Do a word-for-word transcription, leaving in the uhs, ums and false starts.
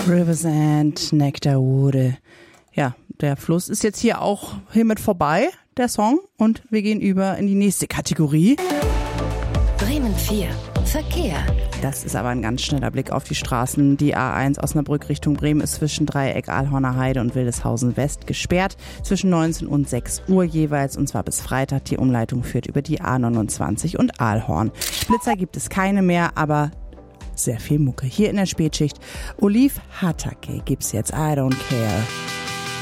Riversend, Nectarwood. Ja, der Fluss ist jetzt hier auch hiermit vorbei, der Song. Und wir gehen über in die nächste Kategorie. Bremen vier. Verkehr. Das ist aber ein ganz schneller Blick auf die Straßen. Die A eins Osnabrück Richtung Bremen ist zwischen Dreieck Ahlhorner Heide und Wildeshausen West gesperrt. Zwischen neunzehn und sechs Uhr jeweils, und zwar bis Freitag. Die Umleitung führt über die A neunundzwanzig und Aalhorn. Blitzer gibt es keine mehr, aber sehr viel Mucke. Hier in der Spätschicht Olive Hatake gibt's jetzt I Don't Care.